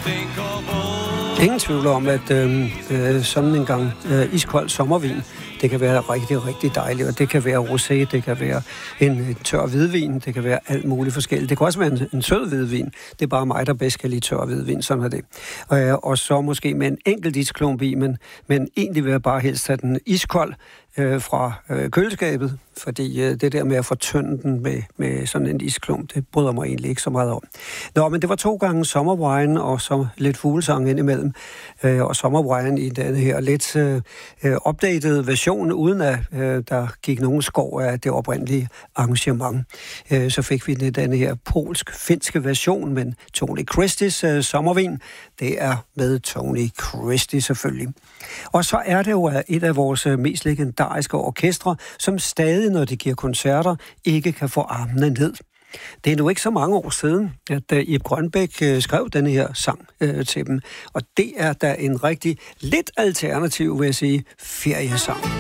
Ingen tvivl om, at sådan en gang iskold sommervin, det kan være rigtig, rigtig dejligt, og det kan være rosé, det kan være en tør hvidvin, det kan være alt muligt forskelligt. Det kan også være en sød hvidvin. Det er bare mig, der bedst kan lide tør hvidvin, sådan er det. Og så måske med en enkelt isklump i, men egentlig vil jeg bare helst have den iskold fra køleskabet, fordi det der med at fortynde den med sådan en isklump, det bryder mig egentlig ikke så meget om. Nå, men det var 2 gange sommerwine og så lidt fuglesang indimellem, og sommerwine i den her lidt updated version, uden at der gik nogen skov af det oprindelige arrangement. Så fik vi den her polsk-finske version, men Tony Christies sommervin, det er med Tony Christie selvfølgelig. Og så er det jo et af vores mest legendariske orkestre, som stadig, når de giver koncerter, ikke kan få armene ned. Det er nu ikke så mange år siden, at Ib Grønbæk skrev denne her sang til dem. Og det er da en rigtig lidt alternativ, vil jeg sige, feriesang.